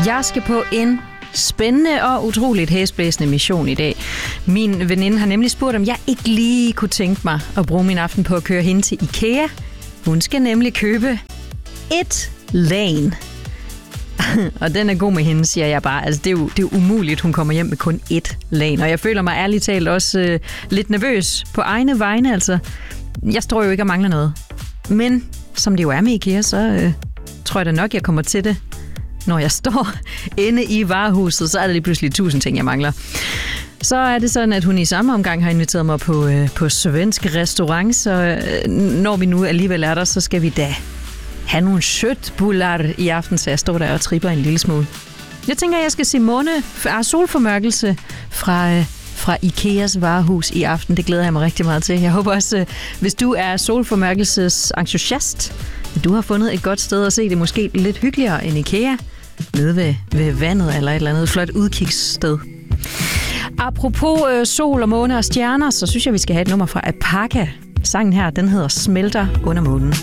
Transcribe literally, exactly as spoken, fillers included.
Jeg skal på en spændende og utroligt hæsblæsende mission i dag. Min veninde har nemlig spurgt, om jeg ikke lige kunne tænke mig at bruge min aften på at køre hende til IKEA. Hun skal nemlig købe et lagen. Og den er god med hende, siger jeg bare. Altså, det er jo, det er jo umuligt, hun kommer hjem med kun ét lagen. Og jeg føler mig ærligt talt også øh, lidt nervøs på egne vegne. Altså, jeg står jo ikke og mangler noget. Men som det jo er med IKEA, så øh, tror jeg da nok, jeg kommer til det. Når jeg står inde i varehuset, så er der lige pludselig tusind ting, jeg mangler. Så er det sådan, at hun i samme omgang har inviteret mig på, øh, på svensk restaurant, så øh, når vi nu alligevel er der, så skal vi da have nogle köttbullar i aften, så jeg står der og tripper en lille smule. Jeg tænker, at jeg skal se måne af solformørkelse fra, øh, fra IKEAs varehus i aften. Det glæder jeg mig rigtig meget til. Jeg håber også, øh, hvis du er solformørkelses entusiast, at du har fundet et godt sted at se det, måske lidt hyggeligere end IKEA, nede ved, ved vandet eller et eller andet flot udkigssted. Apropos øh, sol og måne og stjerner, så synes jeg, vi skal have et nummer fra Apaka. Sangen her, den hedder Smelter under månen.